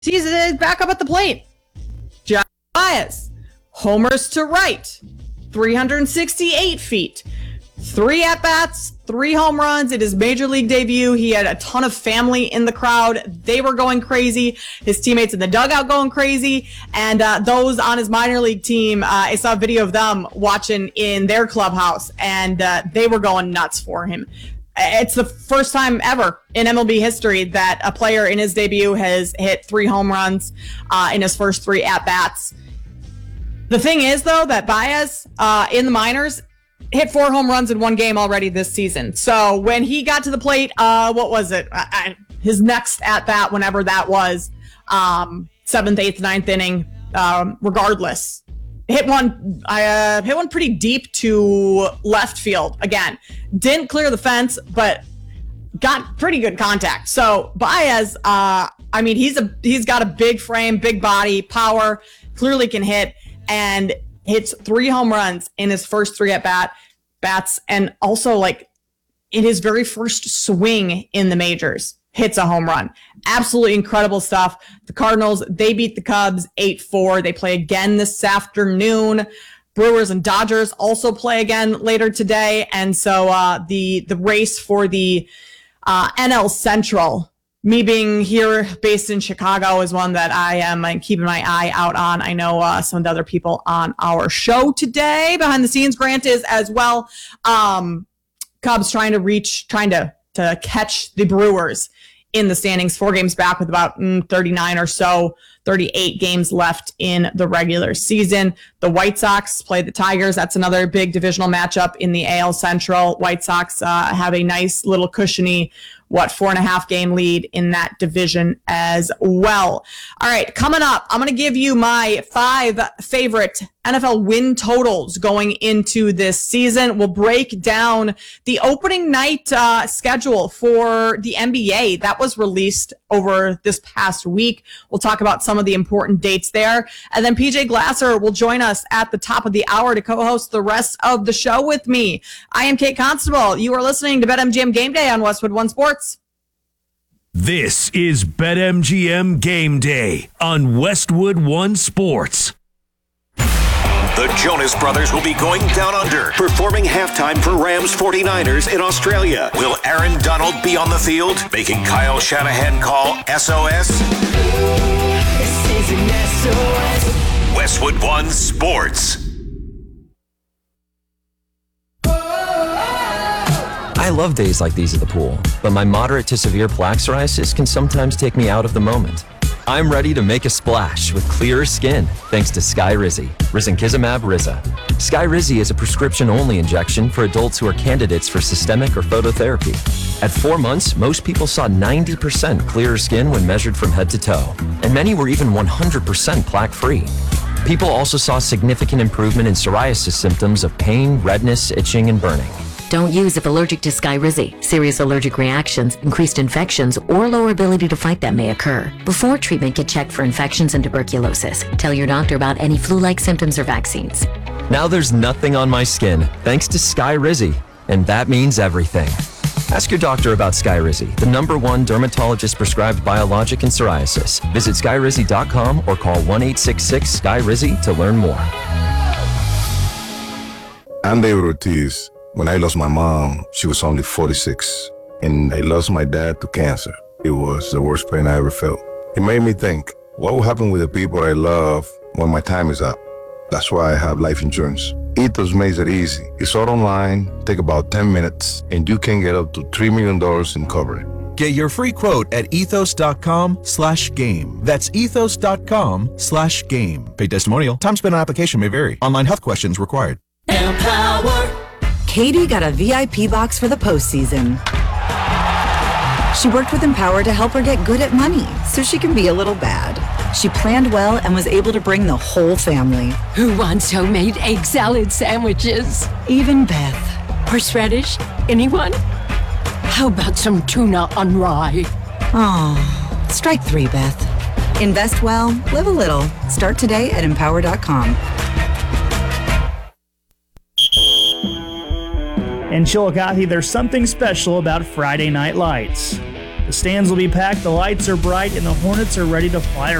He's back up at the plate. Javi Baez, homers to right, 368 feet, 3 at-bats, 3 home runs. It is major league debut. He had a ton of family in the crowd. They were going crazy. His teammates in the dugout going crazy. And those on his minor league team, I saw a video of them watching in their clubhouse, and they were going nuts for him. It's the first time ever in MLB history that a player in his debut has hit 3 home runs in his first 3 at-bats. The thing is, though, that Baez in the minors hit 4 home runs in 1 game already this season. So when he got to the plate, what was it? His next at-bat, whenever that was, 7th, 8th, 9th inning, regardless. Hit one pretty deep to left field. Again, didn't clear the fence, but got pretty good contact. So Baez, he's got a big frame, big body, power, clearly can hit, and hits 3 home runs in his first 3 at-bats, and also, like, in his very first swing in the majors, hits a home run. Absolutely incredible stuff. The Cardinals, they beat the Cubs 8-4. They play again this afternoon. Brewers and Dodgers also play again later today. And so the race for the NL Central, me being here based in Chicago, is one that I am keeping my eye out on. I know some of the other people on our show today, behind the scenes, Grant is as well. Cubs trying to catch the Brewers in the standings, 4 games back with about 39 or so, 38 games left in the regular season. The White Sox play the Tigers. That's another big divisional matchup in the AL Central. White Sox have a nice little cushiony 4.5 game lead in that division as well. All right, coming up, I'm going to give you my 5 favorite NFL win totals going into this season. We'll break down the opening night schedule for the NBA that was released over this past week. We'll talk about some of the important dates there. And then PJ Glasser will join us at the top of the hour to co-host the rest of the show with me. I am Kate Constable. You are listening to BetMGM Game Day on Westwood One Sports. This is BetMGM Game Day on Westwood One Sports. The Jonas Brothers will be going down under, performing halftime for Rams 49ers in Australia. Will Aaron Donald be on the field, making Kyle Shanahan call SOS? This is an SOS. Westwood One Sports. I love days like these at the pool, but my moderate to severe plaque psoriasis can sometimes take me out of the moment. I'm ready to make a splash with clearer skin thanks to Skyrizi, Risankizumab Riza. Skyrizi is a prescription-only injection for adults who are candidates for systemic or phototherapy. At 4 months, most people saw 90% clearer skin when measured from head to toe, and many were even 100% plaque-free. People also saw significant improvement in psoriasis symptoms of pain, redness, itching, and burning. Don't use if allergic to Skyrizi. Serious allergic reactions, increased infections, or lower ability to fight them may occur. Before treatment, get checked for infections and tuberculosis. Tell your doctor about any flu-like symptoms or vaccines. Now there's nothing on my skin thanks to Skyrizi, and that means everything. Ask your doctor about Skyrizi, the #1 dermatologist-prescribed biologic in psoriasis. Visit Skyrizi.com or call 1-866-SKYRIZI to learn more. I'm David Ortiz. When I lost my mom, she was only 46, and I lost my dad to cancer. It was the worst pain I ever felt. It made me think, what will happen with the people I love when my time is up? That's why I have life insurance. Ethos makes it easy. It's all online, take about 10 minutes, and you can get up to $3 million in coverage. Get your free quote at ethos.com/game. That's ethos.com/game. Paid testimonial. Time spent on application may vary. Online health questions required. Empower. Katie got a VIP box for the postseason. She worked with Empower to help her get good at money so she can be a little bad. She planned well and was able to bring the whole family. Who wants homemade egg salad sandwiches? Even Beth. Horseradish? Anyone? How about some tuna on rye? Oh, strike 3, Beth. Invest well, live a little. Start today at Empower.com. In Chillicothe, there's something special about Friday Night Lights. The stands will be packed, the lights are bright, and the Hornets are ready to fire